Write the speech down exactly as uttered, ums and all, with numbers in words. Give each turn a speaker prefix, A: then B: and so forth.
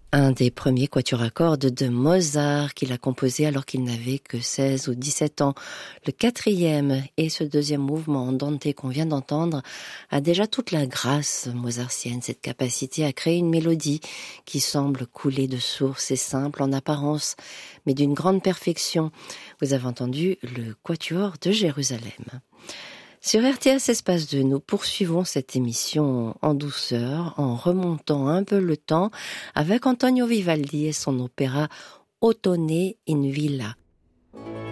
A: Un des premiers quatuors à cordes de Mozart qu'il a composé alors qu'il n'avait que seize ou dix-sept ans. Le quatrième et ce deuxième mouvement andante qu'on vient d'entendre a déjà toute la grâce mozartienne, cette capacité à créer une mélodie qui semble couler de source et simple en apparence, mais d'une grande perfection. Vous avez entendu le quatuor de Jérusalem. Sur R T S Espace deux, nous poursuivons cette émission en douceur, en remontant un peu le temps avec Antonio Vivaldi et son opéra Ottone in Villa.